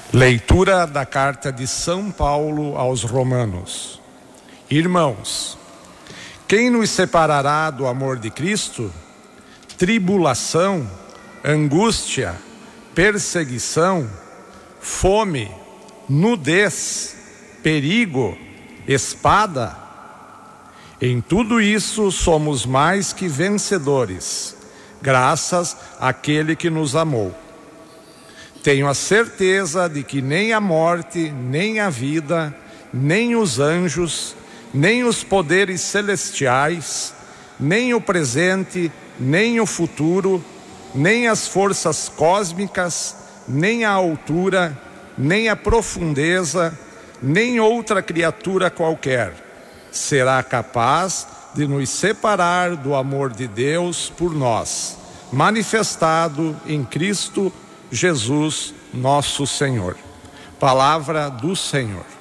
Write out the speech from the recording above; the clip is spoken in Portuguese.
Leitura da carta de São Paulo aos Romanos. Irmãos, quem nos separará do amor de Cristo? Tribulação, angústia, perseguição, fome, nudez, perigo, espada? Em tudo isso somos mais que vencedores, graças àquele que nos amou. Tenho a certeza de que nem a morte, nem a vida, nem os anjos, nem os poderes celestiais, nem o presente, nem o futuro, nem as forças cósmicas, nem a altura, nem a profundeza, nem outra criatura qualquer será capaz de nos separar do amor de Deus por nós, manifestado em Cristo Jesus, nosso Senhor. Palavra do Senhor.